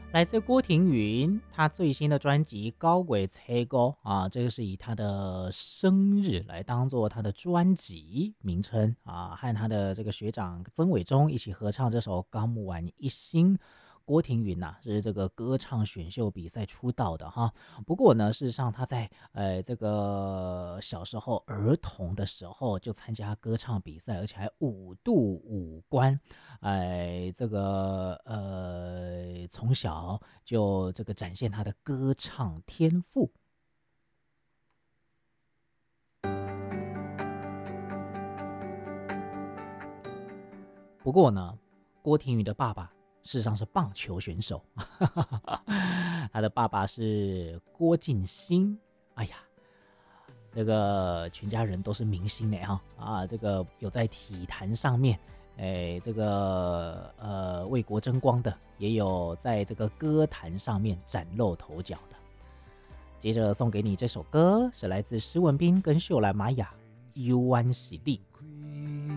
来自郭庭云，他最新的专辑《高轨车沟》啊，这个是以他的生日来当做他的专辑名称啊，和他的这个学长曾伟忠一起合唱这首《高木晚一心》。郭庭云是这个歌唱选秀比赛出道的哈，不过呢，事实上他在这个小时候儿童的时候就参加歌唱比赛，而且还五度五关。这个从小就这个展现他的歌唱天赋。不过呢，郭庭宇的爸爸事实上是棒球选手，他的爸爸是郭敬兴。哎呀，这个全家人都是明星呢哈啊，这个有在体坛上面，这个为国争光的，也有在这个歌坛上面崭露头角的。接着送给你这首歌，是来自施文彬跟秀兰玛雅《幽湾喜利》。